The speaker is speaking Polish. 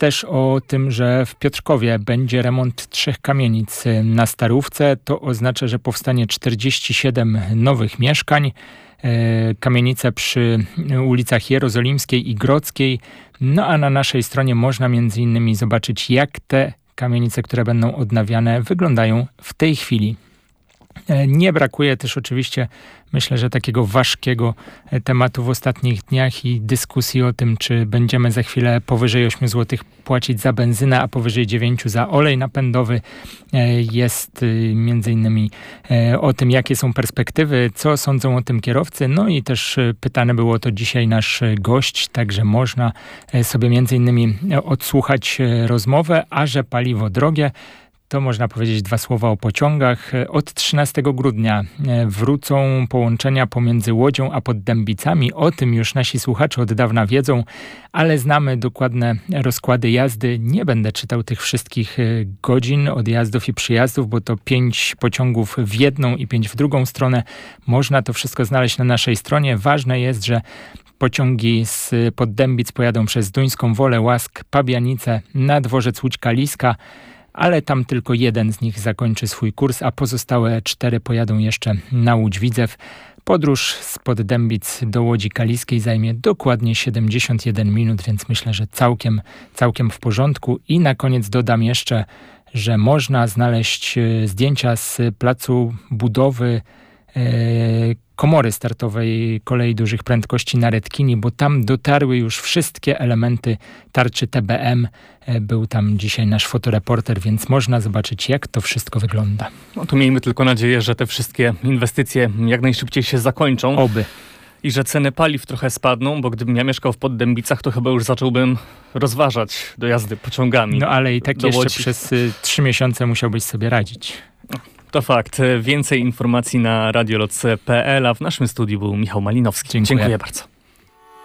też o tym, że w Piotrkowie będzie remont 3 kamienic na Starówce. To oznacza, że powstanie 47 nowych mieszkań. Kamienice przy ulicach Jerozolimskiej i Grodzkiej. No a na naszej stronie można między innymi zobaczyć, jak te kamienice, które będą odnawiane, wyglądają w tej chwili. Nie brakuje też oczywiście, myślę, że takiego ważkiego tematu w ostatnich dniach i dyskusji o tym, czy będziemy za chwilę powyżej 8 zł płacić za benzynę, a powyżej 9 za olej napędowy. Jest między innymi o tym, jakie są perspektywy, co sądzą o tym kierowcy. No i też pytany był o to dzisiaj nasz gość, także można sobie między innymi odsłuchać rozmowę, a że paliwo drogie, to można powiedzieć 2 słowa o pociągach. Od 13 grudnia wrócą połączenia pomiędzy Łodzią a Poddębicami. O tym już nasi słuchacze od dawna wiedzą, ale znamy dokładne rozkłady jazdy. Nie będę czytał tych wszystkich godzin odjazdów i przyjazdów, bo to 5 pociągów w jedną i 5 w drugą stronę. Można to wszystko znaleźć na naszej stronie. Ważne jest, że pociągi z Poddębic pojadą przez Duńską Wolę, Łask, Pabianice, na dworzec Łódź-Kaliska, ale tam tylko jeden z nich zakończy swój kurs, a pozostałe 4 pojadą jeszcze na Łódź-Widzew. Podróż z Poddębic do Łodzi Kaliskiej zajmie dokładnie 71 minut, więc myślę, że całkiem w porządku. I na koniec dodam jeszcze, że można znaleźć zdjęcia z placu budowy komory startowej kolei dużych prędkości na Redkini, bo tam dotarły już wszystkie elementy tarczy TBM. Był tam dzisiaj nasz fotoreporter, więc można zobaczyć, jak to wszystko wygląda. No to miejmy tylko nadzieję, że te wszystkie inwestycje jak najszybciej się zakończą. Oby. I że ceny paliw trochę spadną, bo gdybym ja mieszkał w Poddębicach, to chyba już zacząłbym rozważać dojazdy pociągami. No ale i tak jeszcze Łodzi. przez 3 miesiące musiałbyś sobie radzić. To fakt. Więcej informacji na radioloc.pl, a w naszym studiu był Michał Malinowski. Dziękuję Dziękuję bardzo.